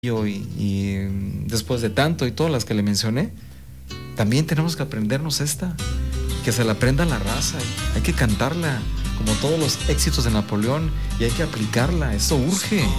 y después de tanto y todas las que le mencioné, también tenemos que aprendernos esta, que se la aprenda la raza, hay que cantarla como todos los éxitos de Napoleón y hay que aplicarla, eso urge.